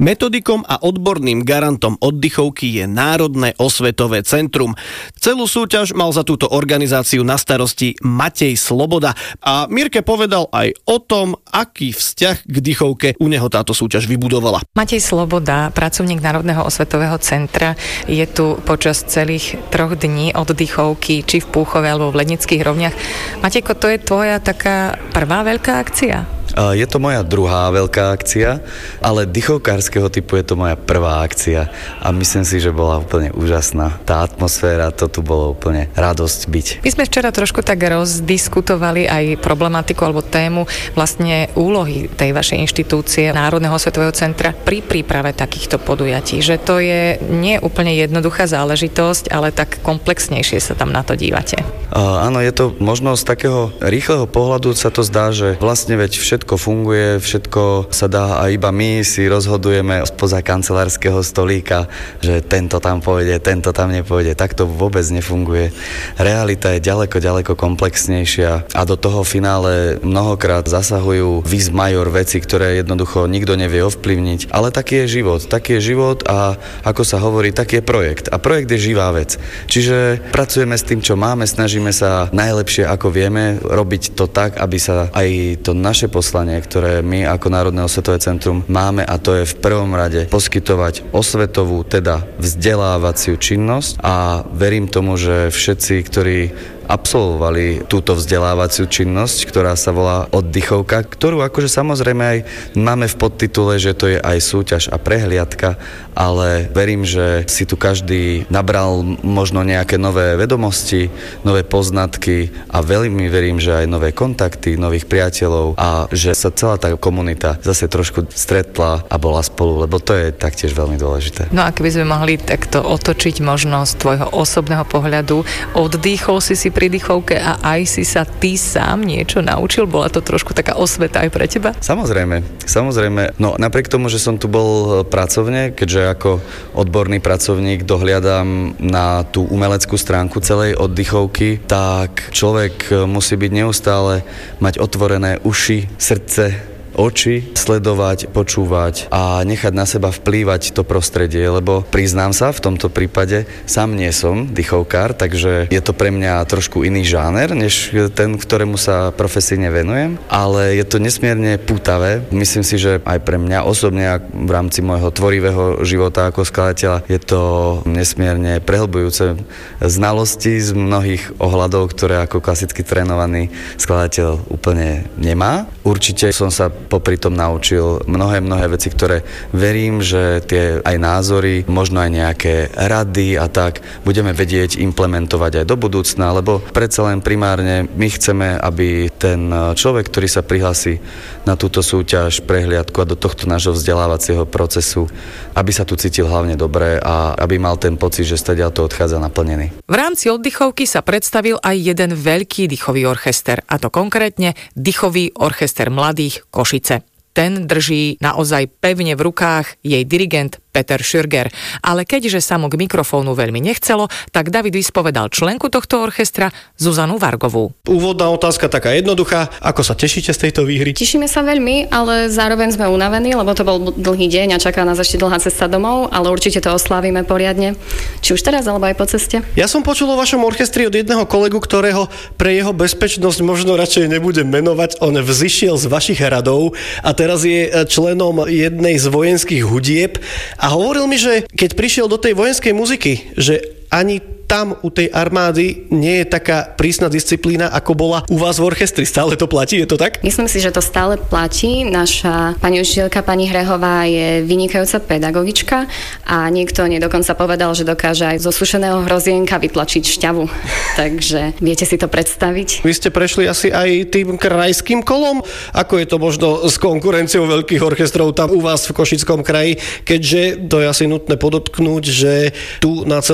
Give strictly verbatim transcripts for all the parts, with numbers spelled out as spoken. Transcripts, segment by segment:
Metodikom a odborným garantom oddychovky je Národné osvetové centrum. Celú súťaž mal za túto organizáciu na starosti Matej Sloboda a Mirke povedal aj o tom, aký vzťah k dychovke u neho táto súťaž vybudovala. Matej Sloboda, pracovník Národného osvetového centra, je tu počas celých troch dní oddychovky, či v Púchove alebo v Lednických rovniach. Matejko, to je tvoja taká prvá veľká akcia? Je to moja druhá veľká akcia, ale dychovkárskeho typu je to moja prvá akcia a myslím si, že bola úplne úžasná. Tá atmosféra, to tu bolo úplne radosť byť. My sme včera trošku tak rozdiskutovali aj problematiku alebo tému vlastne úlohy tej vašej inštitúcie Národného osvetového centra pri príprave takýchto podujatí, že to je nie úplne jednoduchá záležitosť, ale tak komplexnejšie sa tam na to dívate. Uh, áno, je to možno z takého rýchleho pohľadu sa to zdá, že vlastne veď všetko Všetko funguje, všetko sa dá a iba my si rozhodujeme spoza kancelárskeho stolíka, že tento tam pôjde, tento tam nepôjde. Tak to vôbec nefunguje. Realita je ďaleko, ďaleko komplexnejšia a do toho finále mnohokrát zasahujú vis major veci, ktoré jednoducho nikto nevie ovplyvniť. Ale taký je život. Taký je život a ako sa hovorí, taký je projekt. A projekt je živá vec. Čiže pracujeme s tým, čo máme, snažíme sa najlepšie, ako vieme, robiť to tak, aby sa aj to naše poslanie, ktoré my ako Národné osvetové centrum máme, a to je v prvom rade poskytovať osvetovú, teda vzdelávaciu činnosť, a verím tomu, že všetci, ktorí absolvovali túto vzdelávaciu činnosť, ktorá sa volá oddychovka, ktorú akože samozrejme aj máme v podtitule, že to je aj súťaž a prehliadka, ale verím, že si tu každý nabral možno nejaké nové vedomosti, nové poznatky a veľmi verím, že aj nové kontakty, nových priateľov a že sa celá tá komunita zase trošku stretla a bola spolu, lebo to je taktiež veľmi dôležité. No a keby sme mohli takto otočiť možno z tvojho osobného pohľadu, oddychol si si pri dychovke a aj si sa ty sám niečo naučil? Bola to trošku taká osveta aj pre teba? Samozrejme, samozrejme. No napriek tomu, že som tu bol pracovne, keďže ako odborný pracovník dohliadam na tú umeleckú stránku celej oddychovky, tak človek musí byť neustále mať otvorené uši, srdce, oči, sledovať, počúvať a nechať na seba vplývať to prostredie, lebo priznám sa, v tomto prípade sám nie som dychovkár, takže je to pre mňa trošku iný žáner, než ten, ktorému sa profesíne venujem, ale je to nesmierne pútavé. Myslím si, že aj pre mňa osobne v rámci môjho tvorivého života ako skladateľa je to nesmierne prehlbujúce znalosti z mnohých ohľadov, ktoré ako klasicky trénovaný skladateľ úplne nemá. Určite som sa popri tom naučil mnohé, mnohé veci, ktoré verím, že tie aj názory, možno aj nejaké rady a tak budeme vedieť implementovať aj do budúcna, lebo predsa len primárne my chceme, aby ten človek, ktorý sa prihlási na túto súťaž, prehliadku a do tohto nášho vzdelávacieho procesu, aby sa tu cítil hlavne dobre a aby mal ten pocit, že stadiaľ to odchádza naplnený. V rámci oddychovky sa predstavil aj jeden veľký dychový orchester, a to konkrétne Dychový orchester mladých Košice. Ten drží naozaj pevne v rukách jej dirigent Peter Schürger. Ale keďže sa mu k mikrofónu veľmi nechcelo, tak David vyspovedal členku tohto orchestra Zuzanu Vargovú. Úvodná otázka taká jednoduchá. Ako sa tešíte z tejto výhry? Tešíme sa veľmi, ale zároveň sme unavení, lebo to bol dlhý deň a čaká nás ešte dlhá cesta domov, ale určite to oslávime poriadne. Či už teraz, alebo aj po ceste. Ja som počul o vašom orchestri od jedného kolegu, ktorého pre jeho bezpečnosť možno radšej nebudem menovať. On vzišiel z vašich radov a teraz je členom jednej z vojenských hudieb. A hovoril mi, že keď prišiel do tej vojenskej muziky, že ani tam u tej armády nie je taká prísna disciplína, ako bola u vás v orchestri. Stále to platí, je to tak? Myslím si, že to stále platí. Naša pani učiteľka, pani Hrehová, je vynikajúca pedagogička a niekto nedokonca povedal, že dokáže aj zo sušeného hrozienka vytlačiť šťavu. Takže viete si to predstaviť. Vy ste prešli asi aj tým krajským kolom? Ako je to možno s konkurenciou veľkých orchestrov tam u vás v Košickom kraji? Keďže to je asi nutné podotknúť, že tu na celoštátnom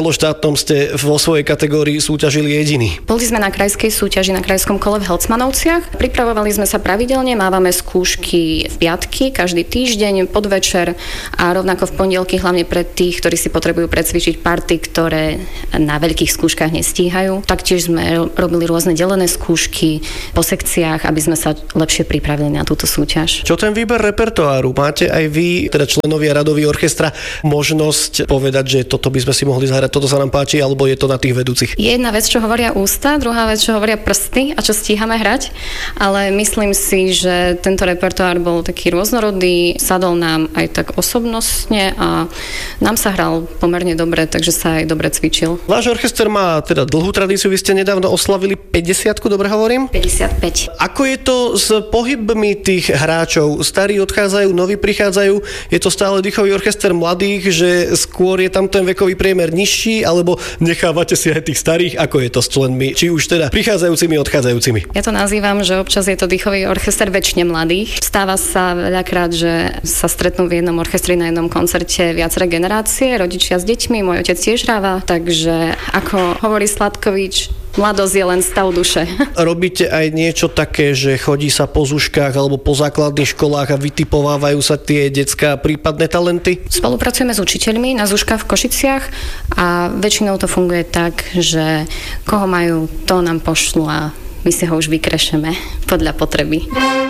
potom ste vo svojej kategórii súťažili jediný. Boli sme na krajskej súťaži na krajskom kole v Helcmanovciach. Pripravovali sme sa pravidelne, mávame skúšky v piatky, každý týždeň, podvečer a rovnako v pondelky, hlavne pre tých, ktorí si potrebujú precvičiť party, ktoré na veľkých skúškach nestíhajú. Taktiež sme robili rôzne delené skúšky po sekciách, aby sme sa lepšie pripravili na túto súťaž. Čo ten výber repertoáru? Máte aj vy, teda členovia radový orchestra, možnosť povedať, že toto by sme si mohli zahrať, toto sa nám páči, alebo je to na tých vedúcich? Jedna vec, čo hovoria ústa, druhá vec, čo hovoria prsty a čo stíhame hrať, ale myslím si, že tento repertoár bol taký rôznorodý, sadol nám aj tak osobnostne a nám sa hral pomerne dobre, takže sa aj dobre cvičil. Váš orchester má teda dlhú tradíciu, vy ste nedávno oslavili päťdesiatku, dobre hovorím? päťdesiatpäť. Ako je to s pohybmi tých hráčov? Starí odchádzajú, noví prichádzajú, je to stále dýchový orchester mladých, že skôr je tam ten vekový priemer nižší, alebo nechávate si aj tých starých, ako je to s členmi, či už teda prichádzajúcimi, odchádzajúcimi? Ja to nazývam, že občas je to dýchový orchester väčšine mladých. Stáva sa veľakrát, že sa stretnú v jednom orchestri na jednom koncerte viaceré generácie, rodičia s deťmi, môj otec tiež hráva, takže ako hovorí Sladkovič, mladosť je len stav duše. Robíte aj niečo také, že chodí sa po zuškách alebo po základných školách a vytipovávajú sa tie decká prípadné talenty? Spolupracujeme s učiteľmi na zuškách v Košiciach a väčšinou to funguje tak, že koho majú, to nám pošlu a my si ho už vykrešeme podľa potreby.